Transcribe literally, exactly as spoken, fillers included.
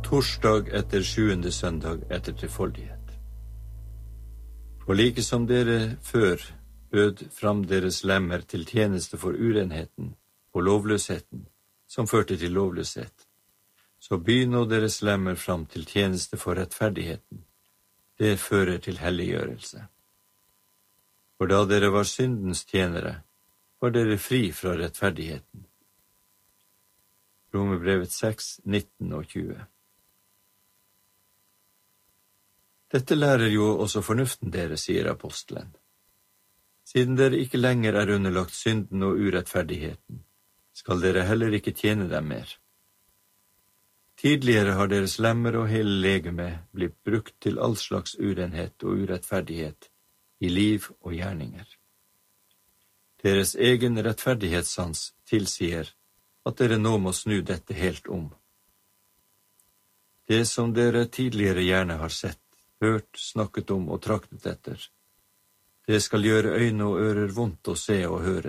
torsdag etter sjuende søndag etter trefoldighet. For like som dere før bød fram deres lemmer til tjeneste for urenheten og lovløsheten, som førte til lovløshet, så by nå deres lemmer fram til tjeneste for rettferdigheten. Det fører til helliggjørelse. For da dere var syndens tjenere, var dere fri fra rettferdigheten. Romerbrevet seks, nitten og tjue. Dette lærer jo også fornuften dere, sier apostelen. Siden dere ikke lenger er underlagt synden og urettferdigheten, skal dere heller ikke tjene dem mer. Tidligere har deres lemmer og hele legeme blitt brukt til all slags urenhet og urettferdighet i liv og gjerninger. Deres egen rettferdighetssans tilsier at dere nå må snu dette helt om. Det som dere tidligere gjerne har sett, hørt, snakket om og traktet etter, det skal gjøre øyne og ører vondt å se og høre